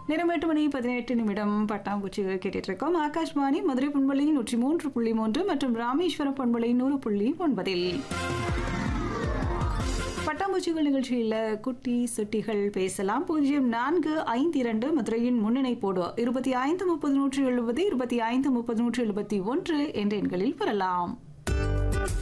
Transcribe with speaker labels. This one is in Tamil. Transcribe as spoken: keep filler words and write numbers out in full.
Speaker 1: நேரம் எட்டு மணி பதினெட்டு நிமிடம் பட்டாம்பூச்சிகள் கேட்டுட்டு இருக்கோம். ஆகாஷ்வாணி மதுரை பண்பலை நூற்றி மூன்று புள்ளி மூன்று மற்றும் ராமேஸ்வரம் பண்பலை நூறு புள்ளி ஒன்பதில் பட்டாம்பூச்சிகள் நிகழ்ச்சியில் குட்டி சுட்டிகள் பேசலாம். பூஜ்ஜியம் நான்கு ஐந்து இரண்டு மதுரையின் முன்னிணைப்போடு இருபத்தி ஐந்து முப்பது நூற்றி எழுபது இருபத்தி ஐந்து முப்பது நூற்றி எழுபத்தி ஒன்று என்ற எண்களில் வரலாம்.